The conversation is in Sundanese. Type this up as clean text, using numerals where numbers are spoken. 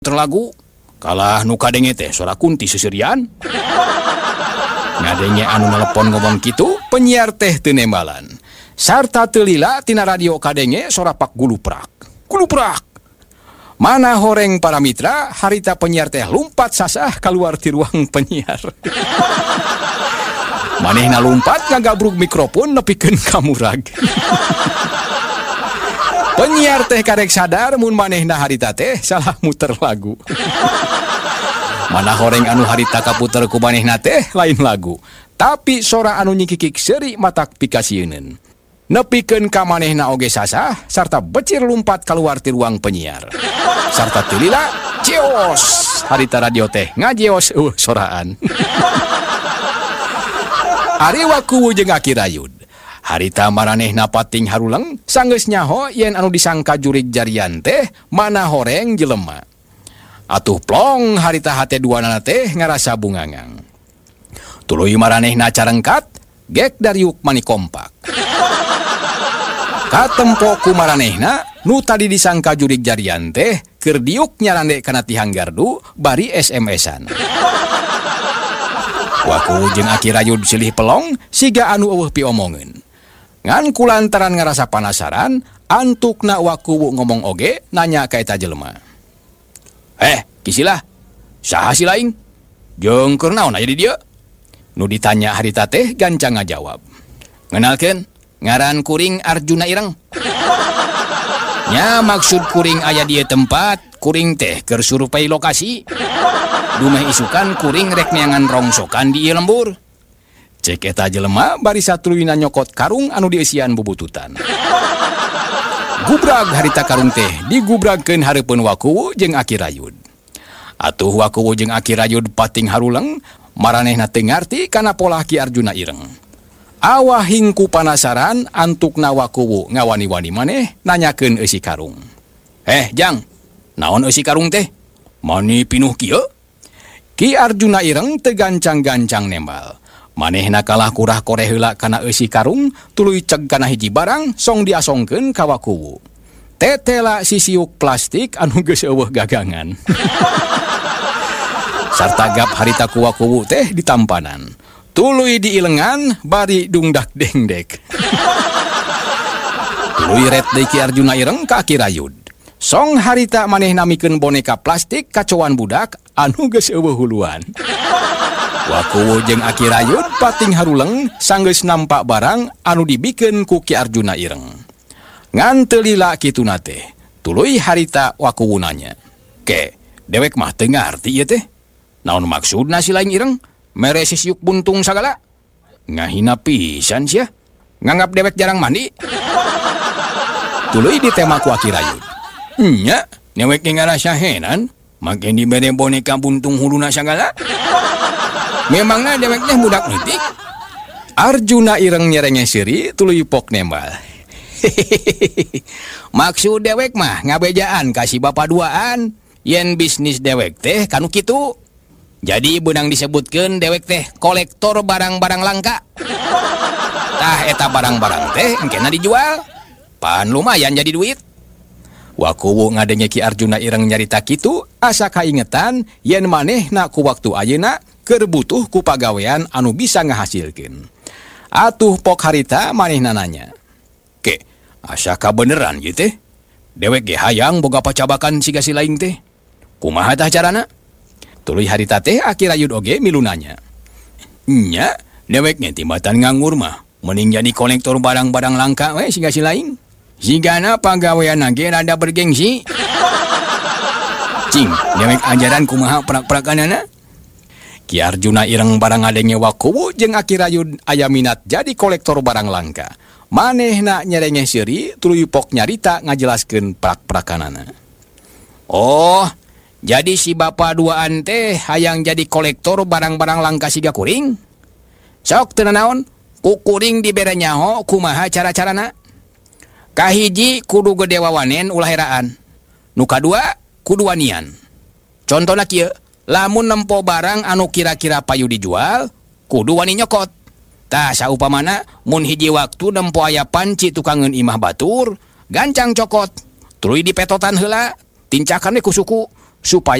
terlagu kalah nu kadenge teh suara kunti seserian ngadenge anu nelpon ngomong kitu penyiar teh teu nembalan sarta teu lila tina radio kadenge suara pak guluprak mana horeng para mitra harita penyiar teh lumpat sasah keluar ti ruang penyiar manehna lumpat ngagabrug mikrofon nepikeun ka murag penyiar teh karek sadar mun manehna harita teh salah muter lagu. Mana horeng anu harita kaputer ku manehna teh lain lagu, tapi sora anu nyikikik seuri matak pikasieun. Nepikeun ka manehna oge sasah sarta becir lumpat keluar ti ruang penyiar. Sarta teu lila cios harita radio teh ngajeos soraan. Ari waku jeung Aki Rayud. Harita maranehna pating harulang sanggeus nyaho yen anu disangka jurig jarian teh mana horeng jelema. Atuh plong harita hate duanana teh ngarasa bungangang. Tuluy maranehna carengkat gek dariuk mani kompak. Katempo ku maranehna nu tadi disangka jurig jarian teh keur diuk nyarande kana tihang gardu bari SMS-an. Waku jeung Aki Rayud silih pelong siga anu eueuh piomongeun. Ngan kulantaran ngarasa panasaran, antukna waku ngomong oge nanya ka eta jelema. Kisilah, saha si laing? Jeung keur naon aya di dieu? Nu ditanya harita teh gancang ngajawab. Ngenalkeun, ngaran kuring Arjuna Ireng. Nya maksud kuring aya di tempat, kuring teh keur survei lokasi. Dumeh isukan kuring rek neangan rongsokan di ieu lembur. Cek eta jelema bari satuluyna nyokot karung anu dieusian bubututan. Gubrag harita karung teh digubragkeun hareupeun Wakuwu jeung Aki Rayud. Atuh Wakuwu jeung Aki Rayud pating haruleng maranehna teu ngarti kana pola Ki Arjuna Ireng. Awah hingku panasaran antukna Wakuwu ngawani-wani maneh nanyakeun eusi karung. Jang, naon eusi karung teh? Mani pinuh kieu? Ki Arjuna Ireng teu gancang-gancang nembal. Manehna kalah kurah koreh heula kana eusi karung tuluy ceg kana hiji barang song diasongkeun ka Wakuwu. Tetela sisiuk plastik anu geus eueuh gagangan. Sarta gap harita ku Wakuwu teh ditampanan. Tuluy diilengan bari dungdak dengdek. Tuluy ret deui Ki Arjuna Ireng ka Aki Rayud. Song harita manehna mikeun boneka plastik kacoan budak anu geus eueuh huluan. Wakuwu jeung Aki Rayud pating haruleng sanggeus nampak barang anu dibikeun ku Ki Arjuna Ireng. Ngan teu lila kituna teh, tuluy harita Wakuwu nanya. Dewek mah teu ngarti ieu teh. Naon maksudna si laing Ireng? Mere sisiuk buntung sagala? Ngahina pisan sia. Nganggap dewek jarang mandi. Tuluy ditema ku Aki Rayud. Nya, dewek ge ngarasa henan, make dibere boneka buntung huluna sagala. Memangna dewek teh budak leutik? Arjuna Ireng nyerenge seuri tuluy pok nembal. Maksud dewek mah ngabejaan ka si bapa duaan yen bisnis dewek teh kanu kitu. Jadi beunang disebutkeun dewek teh kolektor barang-barang langka. Tah eta barang-barang teh engkena dijual. Pan lumayan jadi duit. Wakuwu ngadenge Ki Arjuna Ireng nyarita kitu asa kaingetan yen manehna ku waktu ayeuna keur butuh ku pagawean anu bisa ngahasilkeun. Atuh pok harita manehna nanya. Asa kabeneran ieu teh? Dewek ge hayang boga pacabakan siga si laing teh. Kumaha tah carana? Tuluy harita teh Aki Rayud oge milu nanya. Nya, dewek ge timbatan nganggur mah mending jadi kolektor barang-barang langka we siga si laing. Sigana pagaweanna ge rada bergengsi. Cing, dewek ajaran kumaha perak-perakanana? Ki Arjuna Ireng barang ngadenge Wakuwu jeung Aki Rayud aya minat jadi kolektor barang langka. Manehna nyerenge seuri tuluy pok nyarita ngajelaskeun perak-perakanana. Oh, jadi si bapa duaan teh hayang jadi kolektor barang-barang langka siga kuring? Sok teu naon, ku kuring dibere nyaho kumaha cara-carana? Kahiji kudu gede wawanen ulah heraan. Nu kadua kudu wanian. Contona kieu, lamun nempo barang anu kira-kira payu dijual, kudu wani nyokot. Tah saupamana mun hiji waktu nempo aya panci tukangeun imah batur, gancang cokot. Tuluy dipetotan heula, tincakan we ku suku. supaya